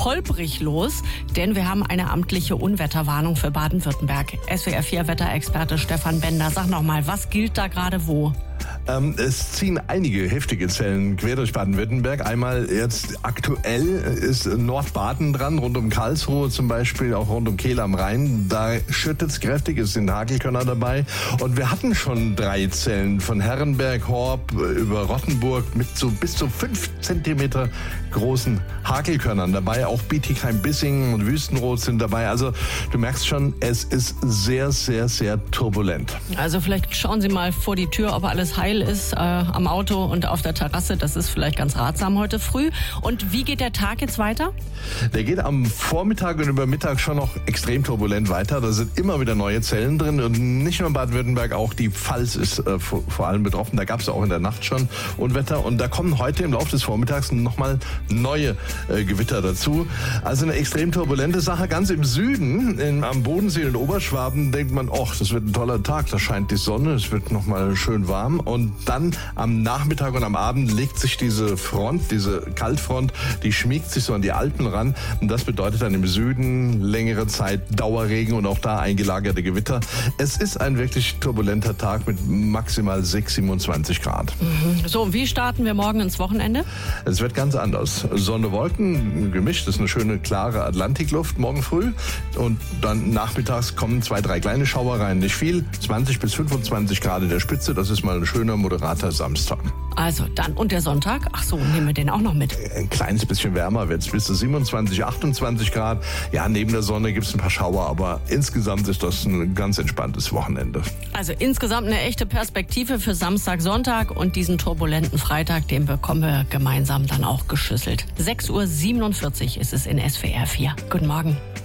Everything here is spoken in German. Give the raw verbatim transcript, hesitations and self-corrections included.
holprig los, denn wir haben eine amtliche Unwetterwarnung für Baden-Württemberg. S W R vier Wetterexperte Stefan Bender, sag nochmal, was gilt da gerade wo? Ähm, es ziehen einige heftige Zellen quer durch Baden-Württemberg. Einmal jetzt aktuell ist Nordbaden dran, rund um Karlsruhe zum Beispiel, auch rund um Kehl am Rhein. Da schüttet es kräftig, es sind Hagelkörner dabei. Und wir hatten schon drei Zellen von Herrenberg, Horb über Rottenburg mit so bis zu fünf Zentimeter großen Hagelkörnern dabei. Auch Bietigheim-Bissingen und Wüstenrot sind dabei. Also du merkst schon, es ist sehr, sehr, sehr turbulent. Also vielleicht schauen Sie mal vor die Tür, ob alles heil ist äh, am Auto und auf der Terrasse. Das ist vielleicht ganz ratsam heute früh. Und wie geht der Tag jetzt weiter? Der geht am Vormittag und über Mittag schon noch extrem turbulent weiter. Da sind immer wieder neue Zellen drin und nicht nur in Baden-Württemberg, auch die Pfalz ist äh, vor, vor allem betroffen. Da gab es auch in der Nacht schon Unwetter und da kommen heute im Laufe des Vormittags nochmal neue äh, Gewitter dazu. Also eine extrem turbulente Sache. Ganz im Süden, in, am Bodensee und Oberschwaben, denkt man, ach, das wird ein toller Tag. Da scheint die Sonne, es wird nochmal schön warm. Und dann am Nachmittag und am Abend legt sich diese Front, diese Kaltfront, die schmiegt sich so an die Alpen ran. Und das bedeutet dann im Süden längere Zeit Dauerregen und auch da eingelagerte Gewitter. Es ist ein wirklich turbulenter Tag mit maximal sechs, siebenundzwanzig Grad. Mhm. So, wie starten wir morgen ins Wochenende? Es wird ganz anders. Sonne, Wolken gemischt, das ist eine schöne, klare Atlantikluft morgen früh. Und dann nachmittags kommen zwei, drei kleine Schauer rein. Nicht viel, zwanzig bis fünfundzwanzig Grad in der Spitze. Das ist mal ein schöner, moderater Samstag. Also dann, und der Sonntag? Ach so, nehmen wir den auch noch mit. Ein kleines bisschen wärmer wird es, bis zu siebenundzwanzig, achtundzwanzig Grad. Ja, neben der Sonne gibt es ein paar Schauer, aber insgesamt ist das ein ganz entspanntes Wochenende. Also insgesamt eine echte Perspektive für Samstag, Sonntag und diesen turbulenten Freitag, den bekommen wir gemeinsam dann auch geschüsselt. sechs Uhr siebenundvierzig ist es in S W R vier. Guten Morgen.